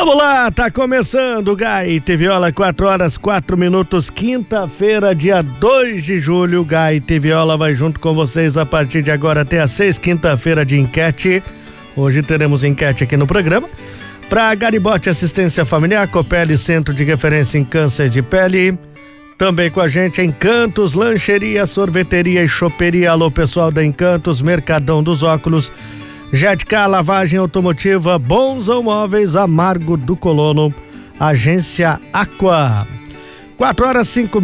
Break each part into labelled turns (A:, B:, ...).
A: Vamos lá, tá começando o Gaita Viola, 4h04, quinta-feira, dia 2 de julho. Gaita Viola vai junto com vocês a partir de agora até às 6, quinta-feira de enquete. Hoje teremos enquete aqui no programa. Para Garibote Assistência Familiar, Copeli, Centro de Referência em Câncer de Pele. Também com a gente Encantos, Lancheria, Sorveteria e Choperia. Alô, pessoal da Encantos, Mercadão dos Óculos, Jetcar, Lavagem Automotiva, Bonzão Móveis, Amargo do Colono, Agência Aqua. 4h05,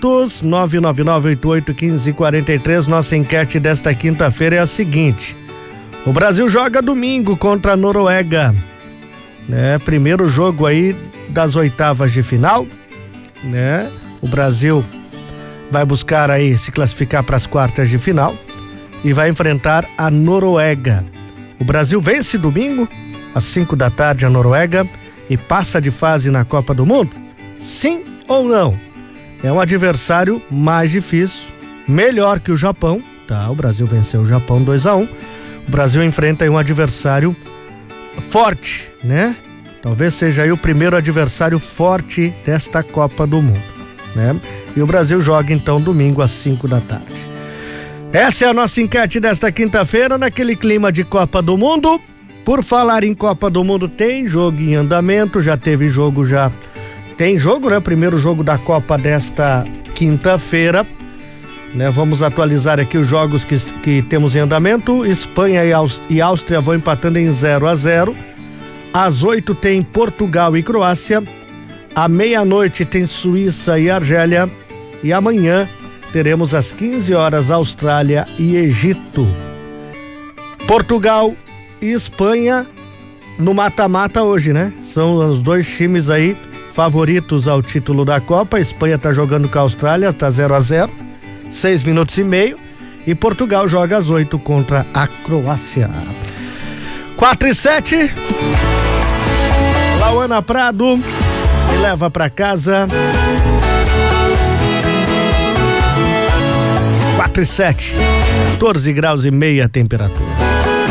A: 999881543. Nossa enquete desta quinta-feira é a seguinte: o Brasil joga domingo contra a Noruega, né? Primeiro jogo aí das oitavas de final, né? O Brasil vai buscar aí se classificar para as quartas de final e vai enfrentar a Noruega. O Brasil vence domingo, às 5 da tarde, a Noruega e passa de fase na Copa do Mundo? Sim ou não? É um adversário mais difícil, melhor que o Japão, tá? O Brasil venceu o Japão 2-1. O Brasil enfrenta aí um adversário forte, né? Talvez seja aí o primeiro adversário forte desta Copa do Mundo, né? E o Brasil joga então domingo às 5 da tarde. Essa é a nossa enquete desta quinta-feira, naquele clima de Copa do Mundo. Por falar em Copa do Mundo, tem jogo em andamento, já teve jogo, já tem jogo, né? Primeiro jogo da Copa desta quinta-feira, né? Vamos atualizar aqui os jogos que temos em andamento. Espanha e Áustria vão empatando em 0-0. Às 8 tem Portugal e Croácia. À meia-noite tem Suíça e Argélia. E amanhã teremos às 15 horas Austrália e Egito. Portugal e Espanha no mata-mata hoje, né? São os dois times aí favoritos ao título da Copa. A Espanha tá jogando com a Austrália, tá 0-0, 6 minutos e meio. E Portugal joga às 8 contra a Croácia. 4h07. Lauana Prado me leva pra casa. 4h07, 14 graus e meia a temperatura.